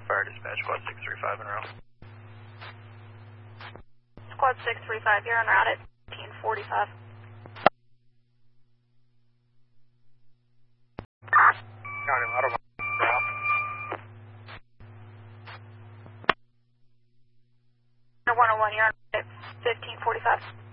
Fire dispatch, Quad 635 en route. Squad 635, you're en route at 1545. County model. You're 101, you're en route at 1545.